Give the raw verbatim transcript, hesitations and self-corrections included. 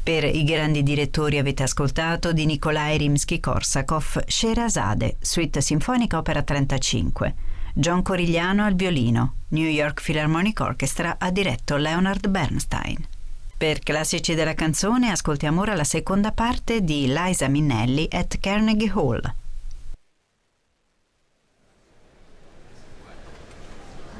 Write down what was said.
Per i grandi direttori avete ascoltato di Nikolai Rimsky-Korsakov Scheherazade, suite sinfonica opera trentacinque. John Corigliano al violino. New York Philharmonic Orchestra ha diretto Leonard Bernstein. Per classici della canzone ascoltiamo ora la seconda parte di Liza Minnelli at Carnegie Hall.